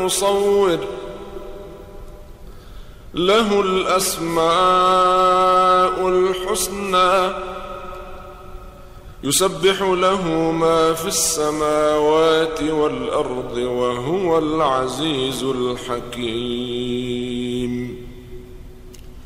مصور له الأسماء الحسنى يسبح له ما في السماوات والأرض وهو العزيز الحكيم.